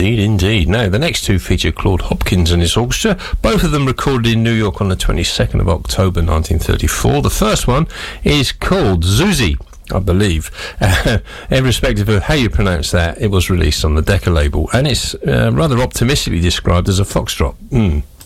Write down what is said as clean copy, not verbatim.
Indeed, indeed. Now, the next two feature Claude Hopkins and his orchestra, both of them recorded in New York on the 22nd of October 1934. The first one is called Zuzi, I believe. Irrespective of how you pronounce that, it was released on the Decca label, and it's rather optimistically described as a foxtrot.